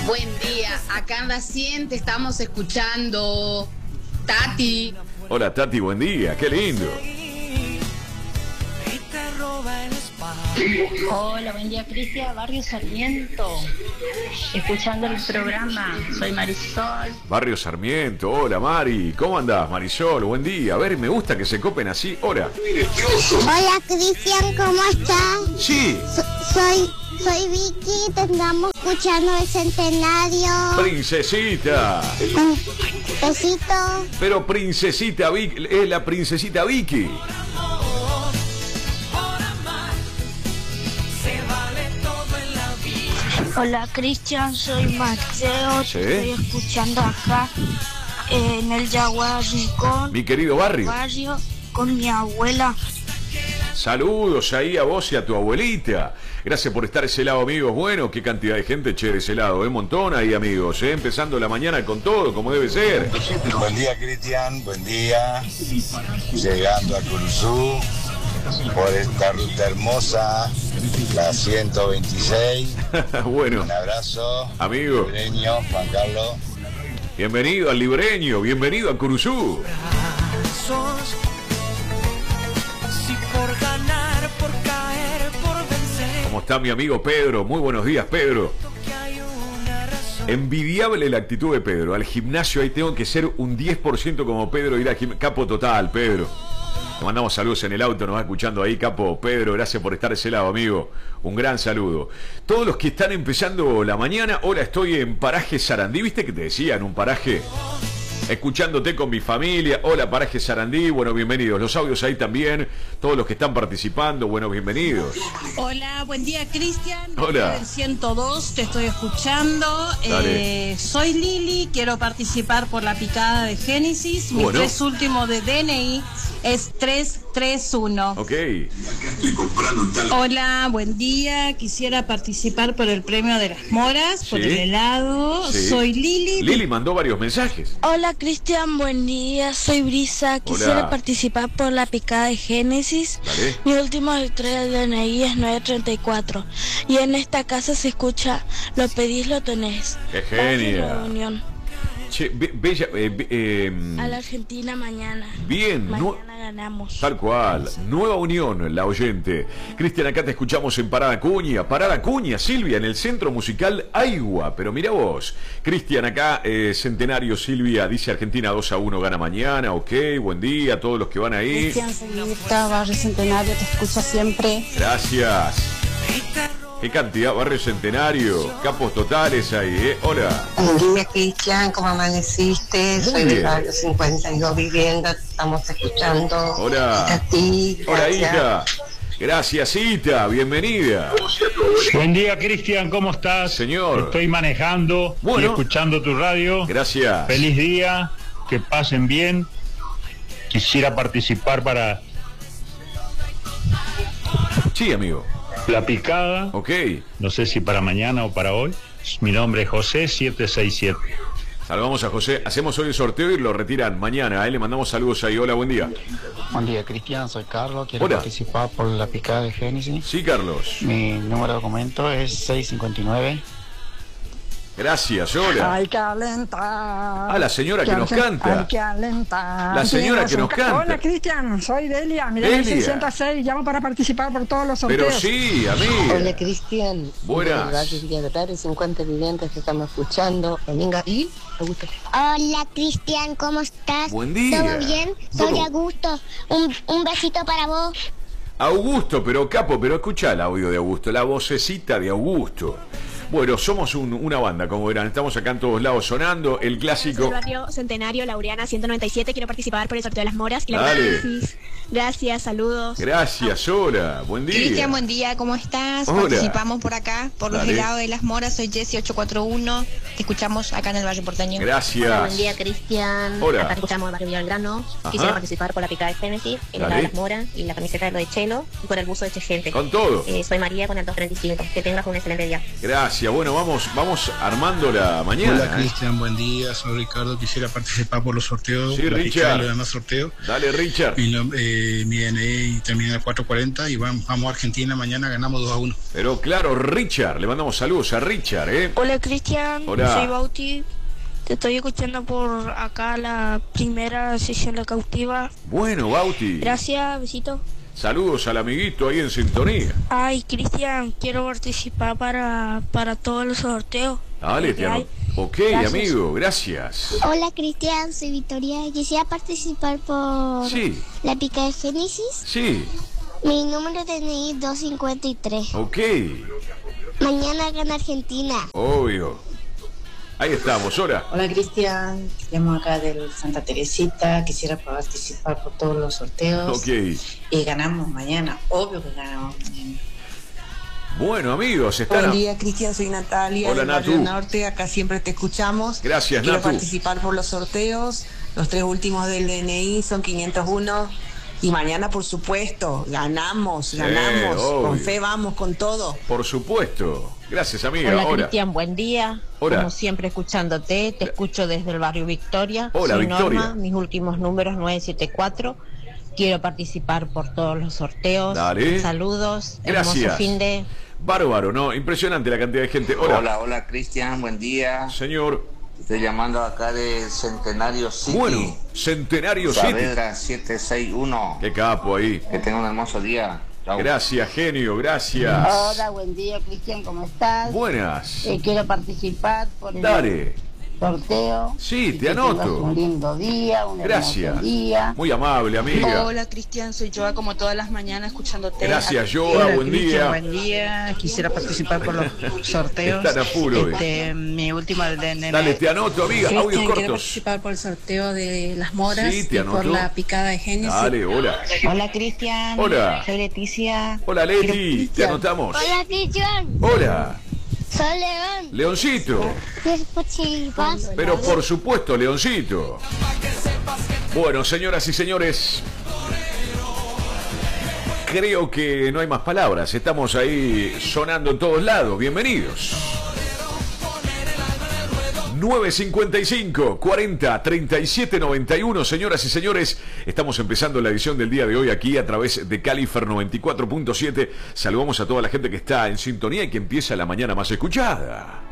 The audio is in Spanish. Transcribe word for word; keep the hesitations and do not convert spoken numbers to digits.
Buen día, acá en la cien te estamos escuchando. Tati. Hola Tati, buen día, qué lindo. Hola, buen día, Cristian, Barrio Sarmiento. Escuchando el programa, soy Marisol. Barrio Sarmiento, hola Mari, ¿cómo andás Marisol? Buen día, a ver, me gusta que se copen así, hola. Hola Cristian, ¿cómo estás? Sí. So- soy, soy Vicky, te estamos escuchando el centenario. Princesita. Un besito. Pero princesita Vicky, es la princesita Vicky. Hola Cristian, soy Mateo, ¿Sí? te estoy escuchando acá en el Jaguar Rincón, Mi querido barrio. barrio, con mi abuela. Saludos ahí a vos y a tu abuelita. Gracias por estar ese lado, amigos. Bueno, qué cantidad de gente, che, de ese lado. Un montón ahí, amigos. ¿eh? Empezando la mañana con todo, como debe ser. Buen día, Cristian. Buen día. Llegando a Curuzú por esta ruta hermosa, la ciento veintiséis. Bueno, Un abrazo. amigo, Libreño, Juan Carlos. bienvenido al Libreño, bienvenido a Curuzú. ¿Cómo está mi amigo Pedro? Muy buenos días, Pedro. Envidiable la actitud de Pedro. Al gimnasio ahí tengo que ser un diez por ciento como Pedro, ir al gimnasio. Capo total, Pedro. Le mandamos saludos en el auto, nos va escuchando ahí, Capo. Pedro, gracias por estar a ese lado, amigo. Un gran saludo. Todos los que están empezando la mañana, hola, estoy en Paraje Sarandí. ¿Viste que te decía en un paraje? Escuchándote con mi familia. Hola, Paraje Sarandí. Bueno, bienvenidos. Los audios ahí también. Todos los que están participando, bueno, bienvenidos. Hola, buen día, Cristian. Hola. Del ciento dos, te estoy escuchando. Dale. Eh, soy Lili, quiero participar por la picada de Génesis. Mi Bueno. tres último de D N I es tres tres uno. Ok. Hola, buen día. Quisiera participar por el premio de las moras, por Sí. el helado. Sí. Soy Lili. Lili mandó varios mensajes. Hola Cristian, buen día, soy Brisa, quisiera Hola. participar por la picada de Génesis. Dale. Mi último estrella del D N I es nueve treinta y cuatro y en esta casa se escucha lo pedís, lo tenés. Qué Barrio genia. Nueva Unión. Che, be- bella, eh, be- eh, A la Argentina mañana. bien, nu- Mañana ganamos. tal cual. Nueva Unión, la oyente. Cristian, acá te escuchamos en Parada Cuña. Parada Cuña, Silvia, en el Centro Musical Aigua. Pero mira vos. Cristian, acá, eh, Centenario, Silvia, dice Argentina dos a uno gana mañana. Ok, buen día a todos los que van ahí. Cristian, soy Mirta, Barrio Centenario, te escucho siempre. Gracias. Qué cantidad, Barrio Centenario. Capos totales ahí, ¿eh? Hola. Buen día, Cristian, ¿cómo amaneciste? Soy bien. de Barrio cincuenta y dos Vivienda, te estamos escuchando. Hola. A ti, Hola, gracias. hija. Gracias, Ita. Bienvenida. Buen día, Cristian, ¿cómo estás? Señor. Estoy manejando Bueno. y escuchando tu radio. Gracias. Feliz día, que pasen bien. Quisiera participar para Sí, amigo. la picada. Ok. No sé si para mañana o para hoy. Mi nombre es José siete seis siete. Saludamos a José. Hacemos hoy el sorteo y lo retiran mañana. A él le mandamos saludos ahí. Hola, buen día. Buen día, Cristian, soy Carlos, quiero Hola. participar por la picada de Génesis. Sí, Carlos. Mi número de documento es seis cincuenta y nueve. Gracias, hola. Ay, que alenta. Ah, la señora que nos canta. Ay, que alenta. La señora que nos canta. Hola, Cristian, soy Delia. Mira, Delia. seiscientos seis, llamo para participar por todos los sorteos. Pero sí, amiga. Hola, Cristian. Buenas. Barrio Villa de Tarde, cincuenta viviendas que estamos escuchando. Dominga y Augusto. Hola Cristian, ¿cómo estás? Buen día. ¿Todo bien? Soy ¿Cómo? Augusto. Un, un besito para vos. Augusto, pero capo, pero escucha el audio de Augusto, la vocecita de Augusto. Bueno, somos un- una banda, como verán, estamos acá en todos lados sonando, el clásico. Radio Centenario, Laureana ciento noventa y siete, quiero participar por el sorteo de las moras y la Dale. Génesis. Gracias, saludos. Gracias, hola, buen día. Cristian, buen día, ¿cómo estás? Hola. Participamos por acá, por los Dale. helados de las moras, soy Jessie ocho cuatro uno, te escuchamos acá en el Valle Porteño. Gracias. Hola, buen día, Cristian. Hola. Acá escuchamos Barrio Villalgrano. Ajá. Quisiera participar por la picada de Génesis, el helado Dale. de las moras y la camiseta de lo de Chelo y por el buzo de Chegente. Con todo. Eh, soy María con el dos treinta y cinco. Que tengas un excelente día. Gracias. gracias. Bueno, vamos, vamos armando la mañana. Hola, Cristian, ¿eh? Buen día. Soy Ricardo. Quisiera participar por los sorteos. Sí, Richard. Le demás sorteo. Dale, Richard. Mi, eh, mi D N I termina en cuatro cuarenta y vamos, vamos a Argentina. Mañana ganamos dos a uno. Pero claro, Richard. Le mandamos saludos a Richard, ¿eh? Hola, Cristian. Hola. Soy Bauti. Te estoy escuchando por acá la primera sesión de Cautiva. Bueno, Bauti. Gracias, besito. Saludos al amiguito ahí en sintonía. Ay, Cristian, quiero participar para, para todos los sorteos. Dale, te amo. Ok, gracias. Amigo, gracias. Hola, Cristian, soy Victoria. Quisiera participar por sí. la pica de Génesis. Sí. Mi número de D N I es doscientos cincuenta y tres. Ok. Mañana gana Argentina. Obvio. Ahí estamos, hola. Hola, Cristian, llamo acá del Santa Teresita, quisiera participar por todos los sorteos. Ok. Y ganamos mañana, obvio que ganamos mañana. Bueno, amigos, están... Buen día, Cristian, soy Natalia. Hola, del Natu. Barrio Norte, acá siempre te escuchamos. Gracias, Quiero Natu. participar por los sorteos, los tres últimos del D N I son quinientos uno. Y mañana, por supuesto, ganamos, ganamos. Eh, con fe vamos, con todo. Por supuesto. Gracias, amiga. Hola, Hola. Cristian, buen día. Hola. Como siempre, escuchándote. Te escucho desde el barrio Victoria. Hola, Soy Victoria. Norma, mis últimos números nueve siete cuatro. Quiero participar por todos los sorteos. Dale. Saludos. Gracias. Hermoso fin de... Bárbaro, ¿no? Impresionante la cantidad de gente. Hola. Hola, hola, Cristian, buen día. Señor. Estoy llamando acá de Centenario City. Bueno, Centenario City. Saavedra siete seis uno. Qué capo ahí. Que tenga un hermoso día. Chau. Gracias, genio, gracias. Hola, buen día, Cristian, ¿cómo estás? Buenas. Eh, quiero participar por el Dale. sorteo. Sí, te que anoto. tengas un lindo día, un Gracias. hermoso día. Muy amable, amiga. Hola, Cristian, soy Joa, como todas las mañanas escuchándote. Gracias, Joa, Hola, buen Cristian, día. Buen día, quisiera participar por los sorteos. Están a puro hoy. Este, mi último del D N I. Dale, te anoto, amiga. Cristian, Audios quiero cortos. participar por el sorteo de las moras Sí, te y por anoto. la picada de Génesis. Dale, hola. Hola, Cristian. Hola. Soy Leticia. Hola, Leti, te anotamos. Hola, Cristian. Hola. Soy León. Leoncito. Pero por supuesto, Leoncito. Bueno, señoras y señores, creo que no hay más palabras. Estamos ahí sonando en todos lados. Bienvenidos. nueve cincuenta y cinco, cuarenta, treinta y siete, noventa y uno. Señoras y señores, estamos empezando la edición del día de hoy aquí a través de Califer noventa y cuatro punto siete. Saludamos a toda la gente que está en sintonía y que empieza la mañana más escuchada.